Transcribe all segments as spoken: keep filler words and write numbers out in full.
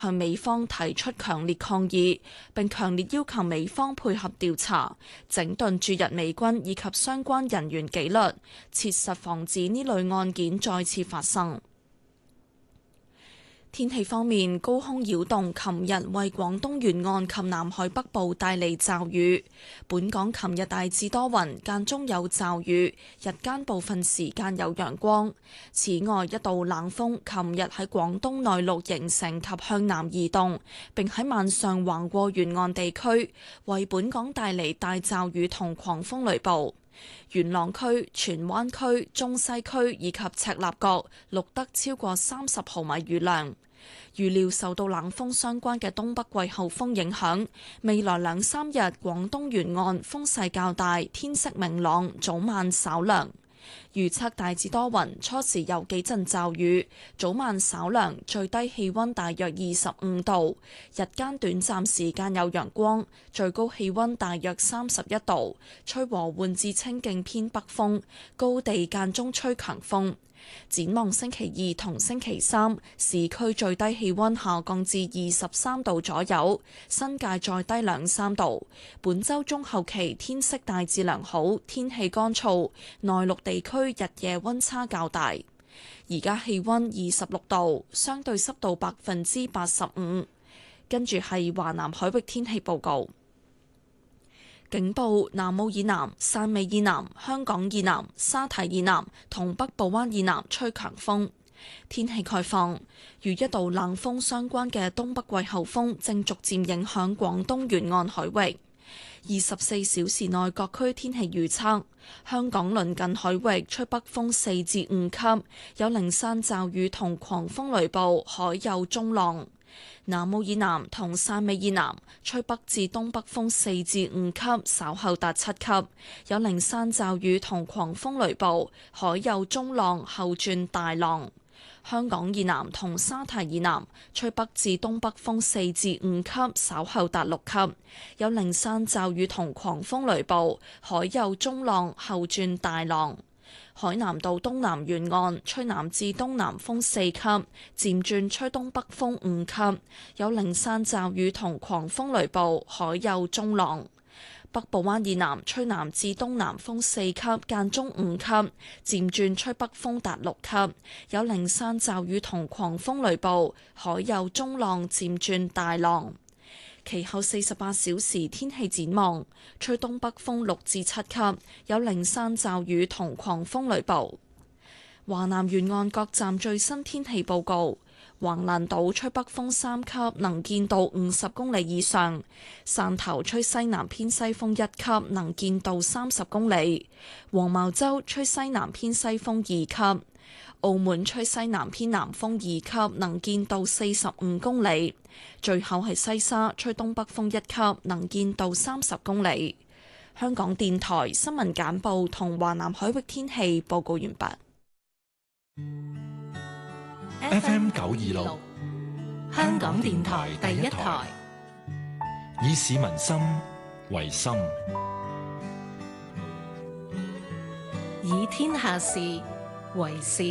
向美方提出強烈抗議，並強烈要求美方配合調查，整頓駐日美軍以及相關人員紀律，切實防止呢類案件再次發生。天氣方面，高空擾動琴日為廣東沿岸及南海北部帶嚟驟雨。本港琴日大致多雲，間中有驟雨，日間部分時間有陽光。此外，一道冷鋒琴日喺廣東內陸形成及向南移動，並喺晚上橫過沿岸地區，為本港帶嚟大驟雨同狂風雷暴。元朗區、荃灣區、中西區以及赤鱲角錄得超過三十毫米雨量。預料受到冷鋒相關嘅東北季候風影響，未來兩三日廣東沿岸風勢較大，天色明朗，早晚稍涼。預測大致多雲，初時有幾陣驟雨，早晚稍涼，最低氣溫大約二十五度，日間短暫時間有陽光，最高氣溫大約三十一度，吹和緩至清勁偏北風，高地間中吹強風。展望星期二同星期三，市區最低氣溫下降至二十三度左右，新界再低兩三度。本週中後期天色大致良好，天氣乾燥，內陸地區日夜溫差較大。而家氣溫二十六度，相對濕度百分之八十五。跟住係華南海域天氣報告。警報：南澳以南、汕尾以南、香港以南、沙堤以南同北部灣以南吹強風。天氣概況：與一道冷鋒相關嘅東北季候風正逐漸影響廣東沿岸海域。二十四小時內各區天氣預測：香港鄰近海域吹北風四至五級，有零散驟雨同狂風雷暴，海有中浪。南澳以南同汕尾以南吹北至東北風四至五級，稍後達七級，有零散驟雨同狂風雷暴，海有中浪，後轉大浪。香港以南同沙堤以南吹北至東北風四至五級，稍後達六級，有零散驟雨同狂風雷暴，海有中浪，後轉大浪。海南島東南沿岸吹南至東南風四級，漸轉吹東北風五級，有零散驟雨同狂風雷暴，海有中浪。北部灣以南吹南至東南風四級，間中五級，漸轉吹北風達六級，有零散驟雨同狂風雷暴，海有中浪，漸轉大浪。其後四十八小時天氣展望，吹東北風六至七級，有零散驟雨同狂風雷暴。華南沿岸各站最新天氣報告：橫瀾島吹北風三級，能見度五十公里以上；汕頭吹西南偏西風一級，能見度三十公里；黃茅洲吹西南偏西風二級；澳門吹西南偏南風二級，能見度四十五公里。最後係西沙吹東北風一級，能見度三十公里。香港電台新聞簡報同華南海域天氣報告完畢。 F M 九二六， 香港電台第一台， 以市民心為心， 以天下事為事。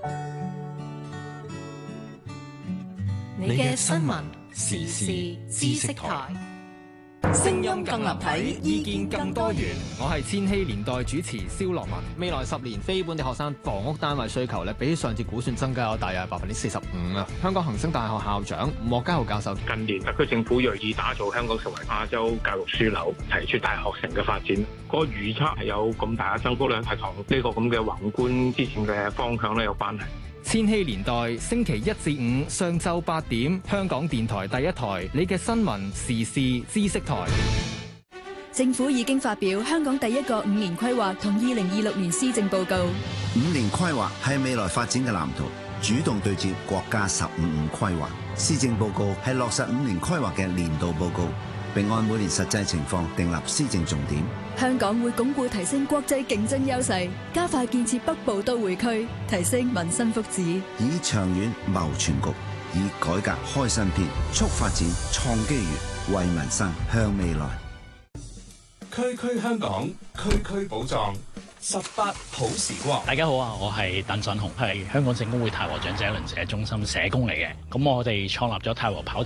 你嘅新聞時事知識台， 聲音更立體，意見更多元。 我係千禧年代主持蕭樂文。未來十年非本地學生房屋單位需求咧，比起上次估算增加有大約百分之四十五啊。香港恒生大學校長吳莫嘉豪教授： 近年特區政府銳意打造香港成為亞洲教育樞紐，提出大學城嘅發展，嗰個預測係有咁大嘅增幅咧，係同呢個咁嘅宏觀之前嘅方向咧有關係。 千禧年代星期一至五上晝八點，香港電台第一台，你嘅新聞時事知識台。 政府已經發表香港第一個五年規劃同二零二六年施政報告。 五年規劃係未來發展嘅藍圖，主動對接國家十五五規劃。施政報告係落實五年規劃嘅年度報告，並按每年實際情況訂立施政重點。 香港會鞏固提升國際競爭優勢，加快建設北部都會區，提升民生福祉， 以長遠謀全局，以改革開新篇，促發展創機遇，為民生向未來。 區區香港，區區寶藏。 十八好時光。 大家好啊，我係鄧振雄，係香港聖公會太和長者鄰舍中心社工嚟嘅。咁我哋創立咗太和跑